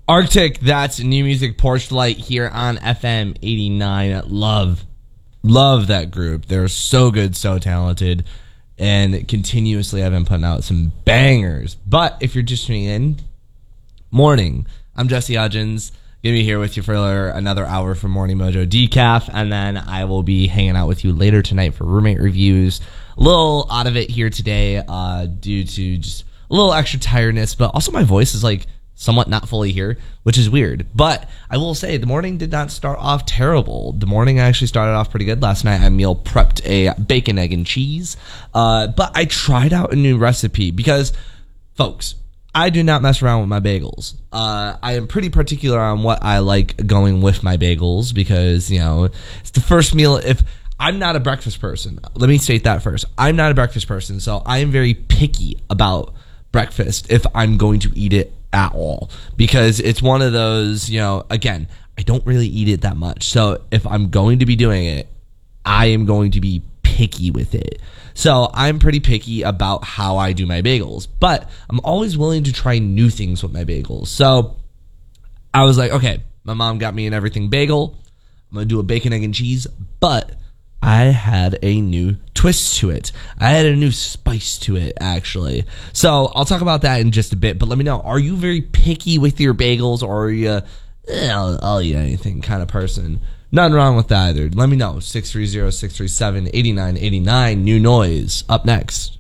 Arctic, that's New Music Porch Light here on FM 89. Love that group. They're so good, so talented, and continuously have been putting out some bangers. But if you're just tuning in, morning. I'm Jesse Hudgens. Gonna be here with you for another hour for Morning Mojo Decaf, and then I will be hanging out with you later tonight for roommate reviews. A little out of it here today due to just a little extra tiredness, but also my voice is like somewhat not fully here, which is weird. But I will say the morning did not start off terrible. The morning actually started off pretty good. Last night I meal prepped a bacon, egg, and cheese. But I tried out a new recipe because, folks, I do not mess around with my bagels. I am pretty particular on what I like going with my bagels because, you know, it's the first meal. If I'm not a breakfast person, let me state that first. I'm not a breakfast person, so I am very picky about breakfast if I'm going to eat it at all, because it's one of those, you know, again, I don't really eat it that much. So if I'm going to be doing it, I am going to be picky with it. So I'm pretty picky about how I do my bagels, but I'm always willing to try new things with my bagels. So I was like, okay, my mom got me an everything bagel. I'm going to do a bacon, egg, and cheese, but I had a new twist to it. I had a new spice to it, actually. So I'll talk about that in just a bit, but let me know, are you very picky with your bagels, or are you, I'll eat anything kind of person? Nothing wrong with that either. Let me know. 630-637-8989. New Noise up next.